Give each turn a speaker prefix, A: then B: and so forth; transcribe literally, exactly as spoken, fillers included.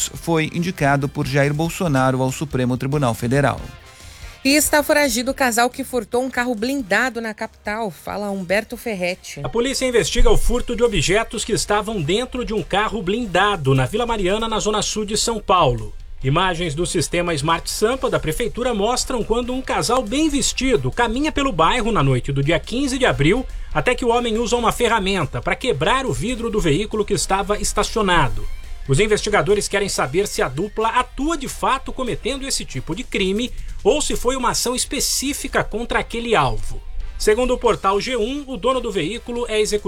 A: Santos foi indicado por Jair Bolsonaro ao Supremo Tribunal Federal.
B: E está foragido o casal que furtou um carro blindado na capital, fala Humberto Ferretti.
C: A polícia investiga o furto de objetos que estavam dentro de um carro blindado na Vila Mariana, na zona sul de São Paulo. Imagens do sistema Smart Sampa da prefeitura mostram quando um casal bem vestido caminha pelo bairro na noite do dia quinze de abril, até que o homem usa uma ferramenta para quebrar o vidro do veículo que estava estacionado. Os investigadores querem saber se a dupla atua de fato cometendo esse tipo de crime ou se foi uma ação específica contra aquele alvo. Segundo o portal G um, o dono do veículo é executivo